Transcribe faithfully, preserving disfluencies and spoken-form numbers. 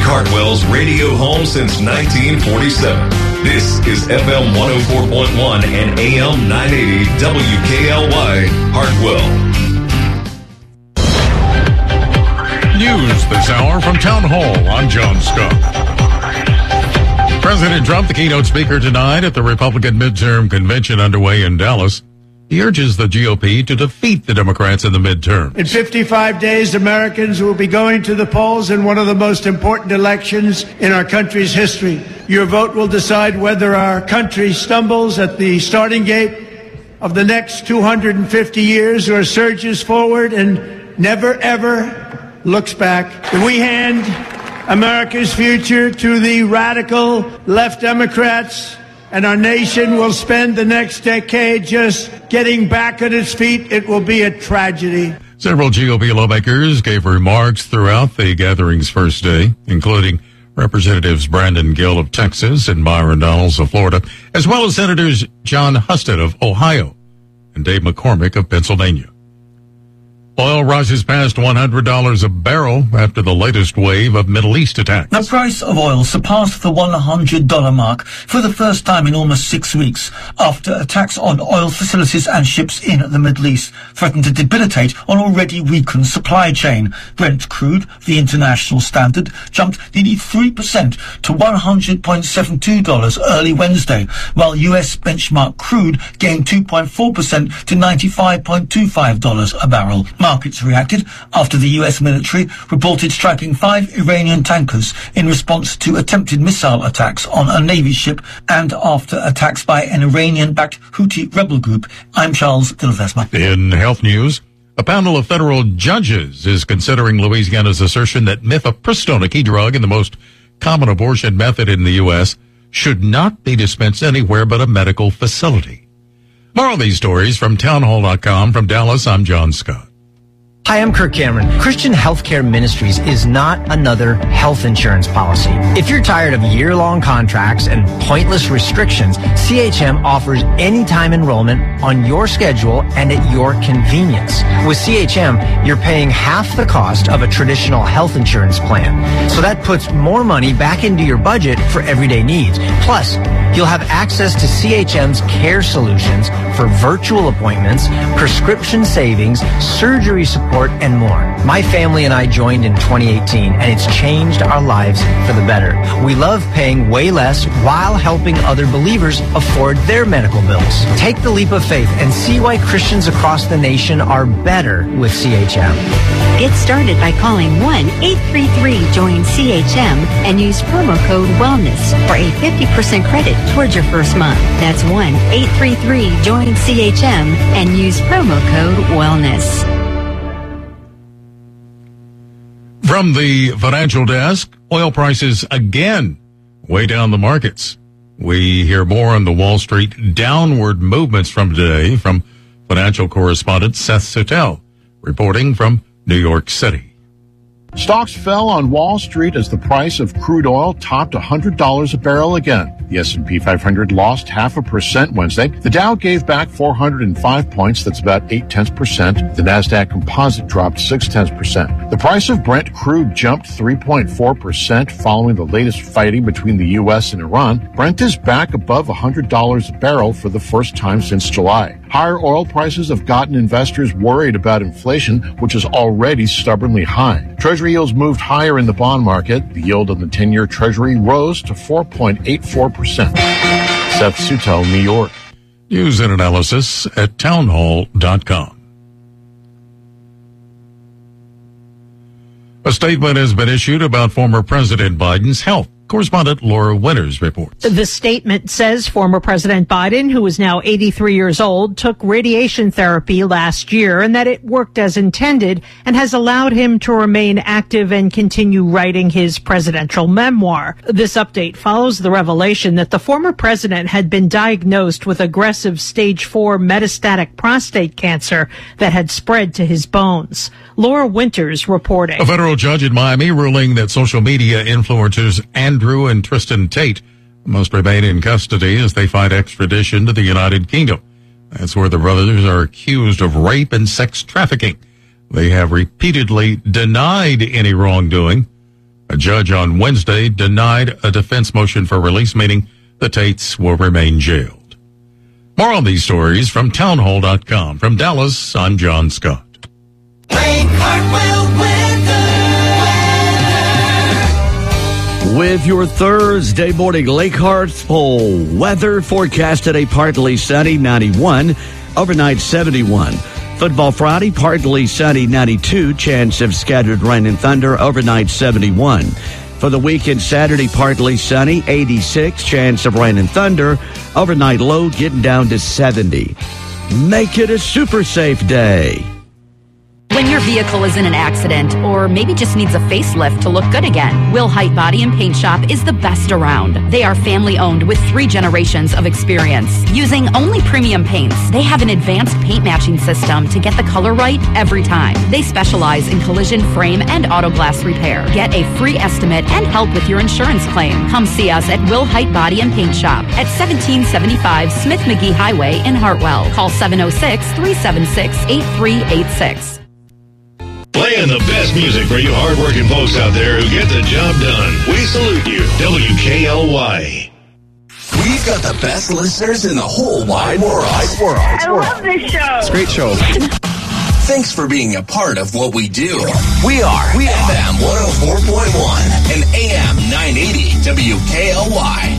Hartwell's radio home since nineteen forty-seven. This is F M one oh four point one and A M nine eighty W K L Y, Hartwell. News this hour from Town Hall. I'm John Scott. President Trump, the keynote speaker tonight at the Republican midterm convention underway in Dallas. He urges the G O P to defeat the Democrats in the midterm. In fifty-five days, Americans will be going to the polls in one of the most important elections in our country's history. Your vote will decide whether our country stumbles at the starting gate of the next two hundred fifty years or surges forward and never, ever looks back. If we hand America's future to the radical left Democrats, and our nation will spend the next decade just getting back on its feet, it will be a tragedy. Several G O P lawmakers gave remarks throughout the gathering's first day, including Representatives Brandon Gill of Texas and Byron Donalds of Florida, as well as Senators John Husted of Ohio and Dave McCormick of Pennsylvania. Oil rises past one hundred dollars a barrel after the latest wave of Middle East attacks. The price of oil surpassed the one hundred dollars mark for the first time in almost six weeks after attacks on oil facilities and ships in the Middle East threatened to debilitate an already weakened supply chain. Brent crude, the international standard, jumped nearly three percent to one hundred seven two dollars early Wednesday, while U S benchmark crude gained two point four percent to ninety-five point two five dollars a barrel. Markets reacted after the U S military reported striking five Iranian tankers in response to attempted missile attacks on a Navy ship and after attacks by an Iranian-backed Houthi rebel group. I'm Charles Dilvesma. In health news, a panel of federal judges is considering Louisiana's assertion that mifepristone, a key drug and the most common abortion method in the U S, should not be dispensed anywhere but a medical facility. More of these stories from townhall dot com. From Dallas, I'm John Scott. Hi, I'm Kirk Cameron. Christian Healthcare Ministries is not another health insurance policy. If you're tired of year-long contracts and pointless restrictions, C H M offers anytime enrollment on your schedule and at your convenience. With C H M, you're paying half the cost of a traditional health insurance plan. So that puts more money back into your budget for everyday needs. Plus, you'll have access to C H M's care solutions for virtual appointments, prescription savings, surgery support, and more. My family and I joined in twenty eighteen, and it's changed our lives for the better. We love paying way less while helping other believers afford their medical bills. Take the leap of faith and see why Christians across the nation are better with C H M. Get started by calling one eight three three join C H M and use promo code WELLNESS for a fifty percent credit towards your first month. That's one eight three three join C H M and use promo code WELLNESS. From the financial desk, oil prices again way down the markets. We hear more on the Wall Street downward movements from today from financial correspondent Seth Suttel, reporting from New York City. Stocks fell on Wall Street as the price of crude oil topped one hundred dollars a barrel again. The S and P five hundred lost half a percent Wednesday. The Dow gave back four hundred five points. That's about eight tenths percent. The Nasdaq Composite dropped six tenths percent. The price of Brent crude jumped three point four percent following the latest fighting between the U S and Iran. Brent is back above one hundred dollars a barrel for the first time since July. Higher oil prices have gotten investors worried about inflation, which is already stubbornly high. Treasury yields moved higher in the bond market. The yield on the ten-year Treasury rose to four point eight four percent. Seth Suttel, New York. News and analysis at townhall dot com. A statement has been issued about former President Biden's health. Correspondent Laura Winters reports. The statement says former President Biden, who is now eighty-three years old, took radiation therapy last year and that it worked as intended and has allowed him to remain active and continue writing his presidential memoir. This update follows the revelation that the former president had been diagnosed with aggressive stage four metastatic prostate cancer that had spread to his bones. Laura Winters reporting. A federal judge in Miami ruling that social media influencers Andrew and Tristan Tate must remain in custody as they fight extradition to the United Kingdom. That's where the brothers are accused of rape and sex trafficking. They have repeatedly denied any wrongdoing. A judge on Wednesday denied a defense motion for release, meaning the Tates will remain jailed. More on these stories from townhall dot com. From Dallas, I'm John Scott. Ray Hartwell weather. With your Thursday morning Lake Hartsville weather forecast today, partly sunny, ninety-one, overnight seventy-one. Football Friday, partly sunny, ninety-two, chance of scattered rain and thunder, overnight seventy-one. For the weekend, Saturday, partly sunny, eighty-six, chance of rain and thunder, overnight low getting down to seventy. Make it a super safe day. When your vehicle is in an accident or maybe just needs a facelift to look good again, Will Height Body and Paint Shop is the best around. They are family owned with three generations of experience. Using only premium paints, they have an advanced paint matching system to get the color right every time. They specialize in collision, frame, and auto glass repair. Get a free estimate and help with your insurance claim. Come see us at Will Height Body and Paint Shop at seventeen seventy-five Smith McGee Highway in Hartwell. Call seven oh six, three seven six, eight three eight six. Playing the best music for you hardworking folks out there who get the job done. We salute you, W K L Y. We've got the best listeners in the whole wide world. world. I love this show. It's a great show. Thanks for being a part of what we do. We are, we are F M one oh four point one and A M nine eighty W K L Y.